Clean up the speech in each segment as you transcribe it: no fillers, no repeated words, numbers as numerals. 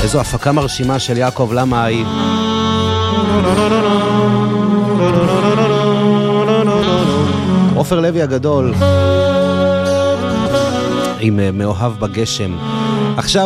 איזו הפקה מרשימה של יעקב למאי. עופר לוי הגדול עם מאוהב בגשם. עכשיו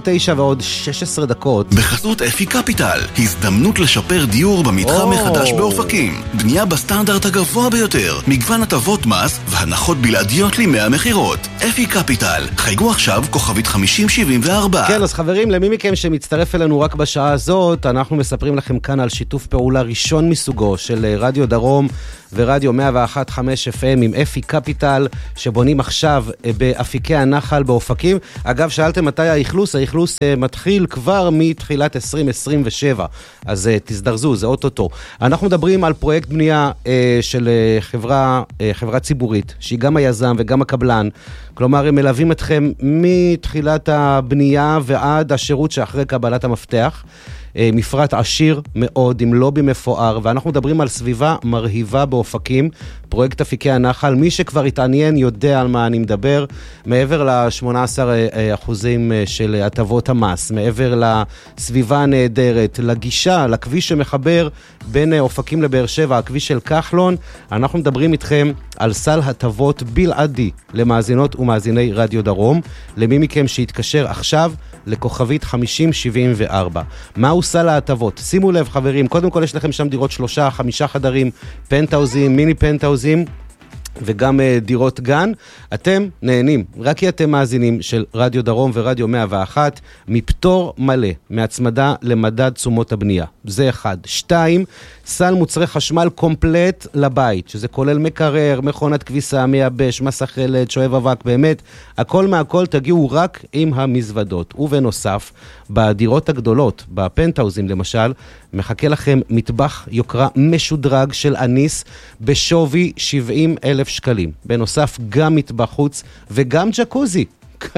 9:16. בחסות אפי קפיטל, הזדמנות לשפר דיור במתחם מחדש באופקים. בנייה בסטנדרט הגבוה ביותר, מגוון הטבות מס והנחות בלעדיות לי מהמחירות. אפי קפיטל, חייגו עכשיו כוכבית 5074. כן, אז חברים, למי מכם שמצטרף אלינו רק בשעה הזאת, אנחנו מספרים לכם כאן על שיתוף פעולה ראשון מסוגו של רדיו דרום ורדיו 101.5 FM עם אפי קפיטל, שבונים עכשיו באפיקי הנחל באופקים. אגב, שאלתם מתי האכלוס? האכלוס מתחיל כבר מתחילת 2027, אז תזדרזו, זה אוטוטו. אנחנו מדברים על פרויקט בנייה של חברה ציבורית, שהיא גם היזם וגם הקבלן. כלומר, הם מלווים אתכם מתחילת הבנייה ועד השירות שאחרי קבלת המפתח. מפרט עשיר מאוד, עם לובי מפואר, ואנחנו מדברים על סביבה מרהיבה באופקים, פרויקט אפיקי הנחל. מי שכבר התעניין יודע על מה אני מדבר, מעבר ל-18% של הטבות המס, מעבר לסביבה הנהדרת, לגישה, לכביש שמחבר בין אופקים לבאר שבע, הכביש של כחלון. אנחנו מדברים איתכם על סל הטבות בלעדי למאזינות ומאזיני רדיו דרום. למי מכם שיתקשר עכשיו לכוכבית 5074. מהו סל ההטבות? שימו לב חברים, קודם כל יש לכם שם דירות 3-5 חדרים, פנטאוזים, מיני פנטאוזים, וגם דירות גן. אתם נהנים, רק כי אתם מאזינים של רדיו דרום ורדיו 101, מפטור מלא, מהצמדה למדד תשומות הבנייה. זה 1. 2, סל מוצרי חשמל קומפלט לבית, שזה כולל מקרר, מכונת כביסה, מייבש, מסך ילד, שואב אבק, באמת, הכל מהכל תגיעו רק עם המזוודות. ובנוסף, בדירות הגדולות, בפנטאוזים למשל, מחכה לכם מטבח יוקרה משודרג של אניס בשווי 70,000 שקלים. בנוסף, גם מטבח חוץ וגם ג'קוזי.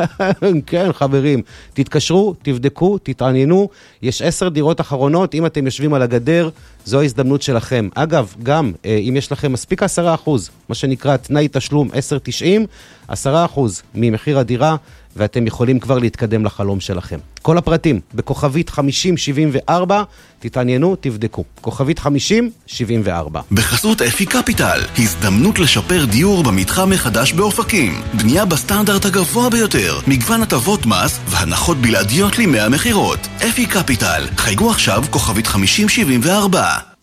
כן, חברים, תתקשרו, תבדקו, תתעניינו. יש 10 דירות אחרונות, אם אתם יושבים על הגדר, זו ההזדמנות שלכם. אגב, גם אם יש לכם מספיק 10%, מה שנקרא תנאי תשלום 10.90, 10% ממחיר הדירה, ואתם יכולים כבר להתקדם לחלום שלכם. כל הפרטים בכוכבית 5074, תתעניינו, תבדקו. כוכבית 5074. בחסות אפי קפיטל, הזדמנות לשפר דיור במתחם מחדש באופקים. בנייה בסטנדרט הגבוה ביותר, מגוון הטבות מס והנחות בלעדיות לי מהמחירות. אפי קפיטל, חייגו עכשיו כוכבית 5074.